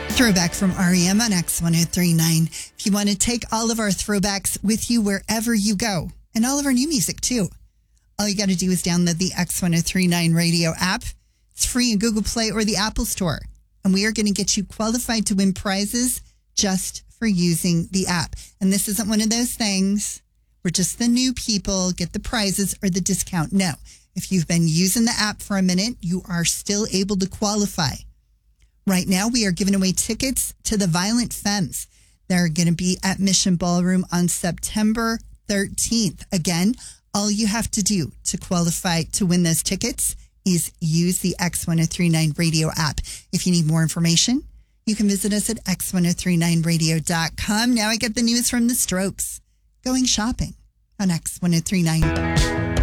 Throwback from REM on X1039. If you want to take all of our throwbacks with you wherever you go, and all of our new music too, all you got to do is download the X1039 radio app. It's free in Google Play or the Apple Store. And we are going to get you qualified to win prizes just for using the app. And this isn't one of those things where just the new people get the prizes or the discount. No. If you've been using the app for a minute, you are still able to qualify. Right now, we are giving away tickets to the Violent Femmes. They're going to be at Mission Ballroom on September 13th. Again, all you have to do to qualify to win those tickets is use the X1039 radio app. If you need more information, you can visit us at x1039radio.com. Now I get the news from the Strokes. Going shopping on X1039.